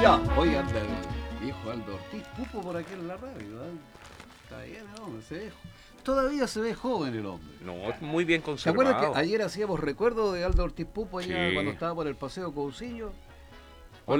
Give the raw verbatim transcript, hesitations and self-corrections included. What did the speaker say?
Ya, oye, anda, el viejo Aldo Ortiz, pupo por aquí en la radio, ¿eh? Está bien el hombre, se ve, todavía se ve joven el hombre. No, muy bien ¿Te acuerdas que conservado. ayer hacíamos recuerdo de Aldo Ortiz Pupo allá Sí. cuando estaba por el Paseo Cousiño?